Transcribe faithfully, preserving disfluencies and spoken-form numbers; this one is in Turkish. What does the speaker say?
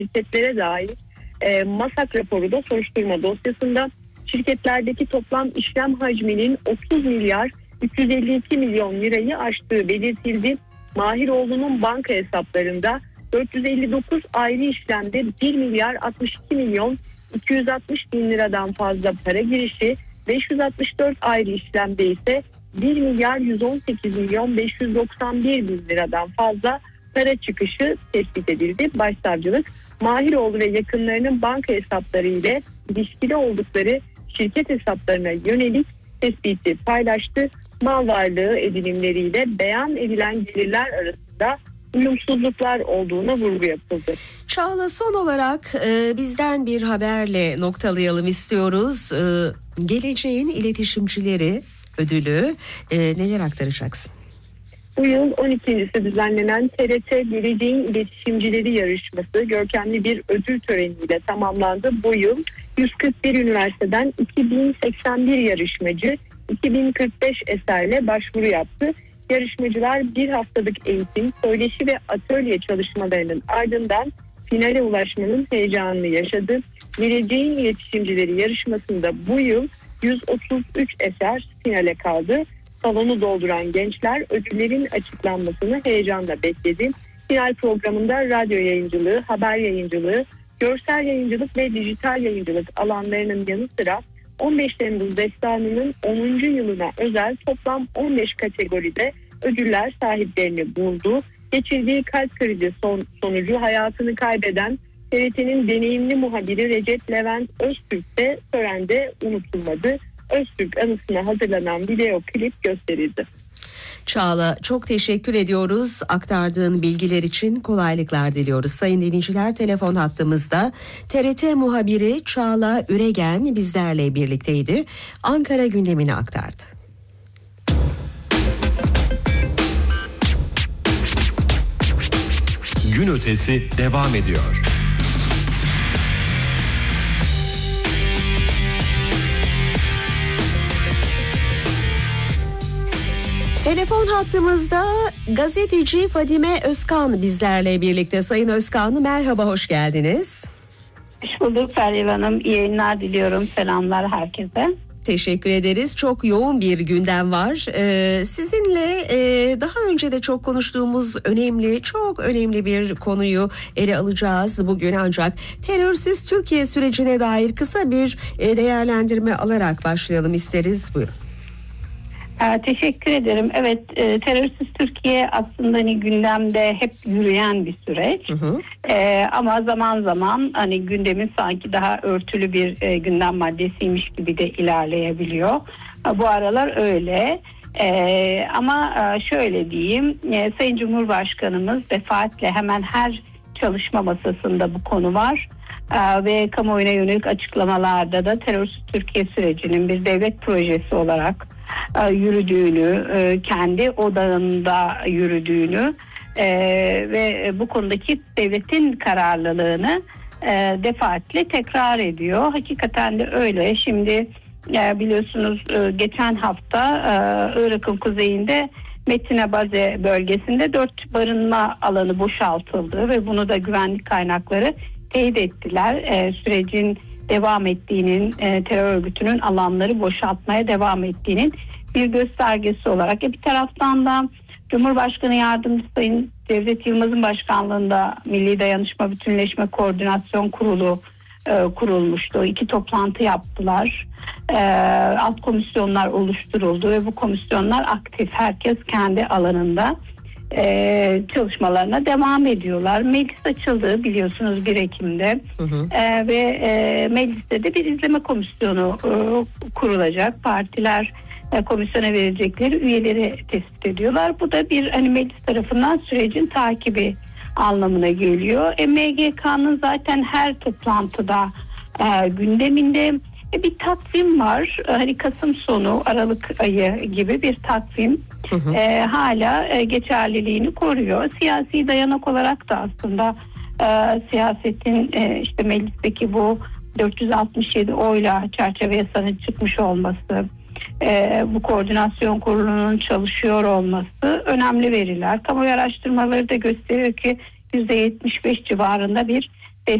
şirketlere dair e, MASAK raporu da soruşturma dosyasında şirketlerdeki toplam işlem hacminin otuz milyar üç yüz elli iki milyon lirayı aştığı belirtildi. Mahiroğlu'nun banka hesaplarında dört yüz elli dokuz ayrı işlemde bir milyar altmış iki milyon iki yüz altmış bin liradan fazla para girişi, beş yüz altmış dört ayrı işlemde ise bir milyar yüz on sekiz milyon beş yüz doksan bir bin liradan fazla para çıkışı tespit edildi. Başsavcılık, Mahiroğlu ve yakınlarının banka hesapları ile ilişkili oldukları şirket hesaplarına yönelik tespiti paylaştı. Mal varlığı edinimleriyle beyan edilen gelirler arasında uyumsuzluklar olduğuna vurgu yapıldı. Çağla, son olarak e, bizden bir haberle noktalayalım istiyoruz. E, geleceğin iletişimcileri ödülü e, neler aktaracaksın? Bu yıl on ikincisi düzenlenen T R T Geleceğin İletişimcileri yarışması görkemli bir ödül töreniyle tamamlandı. Bu yıl yüz kırk bir üniversiteden iki bin seksen bir yarışmacı iki bin kırk beş eserle başvuru yaptı. Yarışmacılar bir haftalık eğitim, söyleşi ve atölye çalışmalarının ardından finale ulaşmanın heyecanını yaşadı. Geleceğin İletişimcileri yarışmasında bu yıl yüz otuz üç eser finale kaldı. Salonu dolduran gençler ödüllerin açıklanmasını heyecanla bekledi. Final programında radyo yayıncılığı, haber yayıncılığı, görsel yayıncılık ve dijital yayıncılık alanlarının yanı sıra on beş Temmuz Destanı'nın onuncu yılına özel toplam on beş kategoride ödüller sahiplerini buldu. Geçirdiği kalp krizi son, sonucu hayatını kaybeden T R T'nin deneyimli muhabiri Recep Levent Öztürk de törende unutulmadı. Öztürk anısına hazırlanan video klip gösterildi. Çağla, çok teşekkür ediyoruz. Aktardığın bilgiler için kolaylıklar diliyoruz. Sayın dinleyiciler, telefon hattımızda T R T muhabiri Çağla Üregen bizlerle birlikteydi. Ankara gündemini aktardı. Gün ötesi devam ediyor. Telefon hattımızda gazeteci Fadime Özkan bizlerle birlikte. Sayın Özkan, merhaba, hoş geldiniz. Hoş bulduk Feryal Hanım. İyi yayınlar diliyorum. Selamlar herkese. Teşekkür ederiz. Çok yoğun bir gündem var. Ee, sizinle e, daha önce de çok konuştuğumuz önemli, çok önemli bir konuyu ele alacağız bugün. Ancak terörsüz Türkiye sürecine dair kısa bir e, değerlendirme alarak başlayalım isteriz. Buyurun. Ee, teşekkür ederim. Evet, e, terörsüz Türkiye aslında hani gündemde hep yürüyen bir süreç. Hı hı. E, ama zaman zaman hani gündemin sanki daha örtülü bir e, gündem maddesiymiş gibi de ilerleyebiliyor. E, bu aralar öyle. E, ama e, şöyle diyeyim, e, Sayın Cumhurbaşkanımız defaatle hemen her çalışma masasında bu konu var. E, ve kamuoyuna yönelik açıklamalarda da terörsüz Türkiye sürecinin bir devlet projesi olarak yürüdüğünü, kendi odağında yürüdüğünü ve bu konudaki devletin kararlılığını defaatle tekrar ediyor. Hakikaten de öyle. Şimdi biliyorsunuz geçen hafta Irak'ın kuzeyinde Metine Baze bölgesinde dört barınma alanı boşaltıldı ve bunu da güvenlik kaynakları teyit ettiler. Sürecin devam ettiğinin, e, terör örgütünün alanları boşaltmaya devam ettiğinin bir göstergesi olarak. E, bir taraftan da Cumhurbaşkanı Yardımcısı Sayın Cevdet Yılmaz'ın başkanlığında Milli Dayanışma Bütünleşme Koordinasyon Kurulu e, kurulmuştu. İki toplantı yaptılar. E, alt komisyonlar oluşturuldu ve bu komisyonlar aktif, herkes kendi alanında Ee, çalışmalarına devam ediyorlar. Meclis açıldı biliyorsunuz bir Ekim'de hı hı. Ee, ve e, mecliste de bir izleme komisyonu e, kurulacak. Partiler e, komisyona verecekleri üyeleri tespit ediyorlar. Bu da bir hani meclis tarafından sürecin takibi anlamına geliyor. E, M G K'nın zaten her toplantıda e, gündeminde E bir takvim var. Hani Kasım sonu, Aralık ayı gibi bir takvim hı hı. E, hala e, geçerliliğini koruyor. Siyasi dayanak olarak da aslında e, siyasetin e, işte meclisteki bu dört yüz altmış yedi oyla çerçeve yasanın çıkmış olması, e, bu koordinasyon kurulunun çalışıyor olması önemli veriler. Kamuoyu araştırmaları da gösteriyor ki yüzde yetmiş beş civarında bir